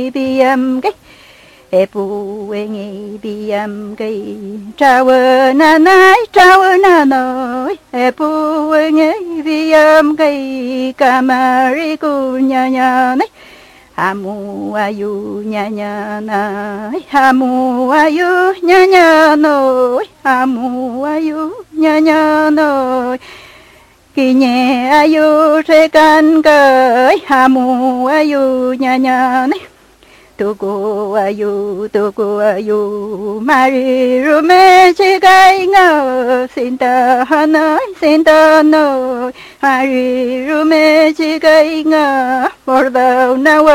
cái epueng cái trao na nói epueng cái kamari kunya nya này hamu ayu nya nai hamu ayu nya noi hamu ayu nya noi kỳ nhẹ ayu tre can cởi hamu ayu nya này tuku ayu mari rume chi gai ngơ xin ta nói mari rume chi gai ngơ for the now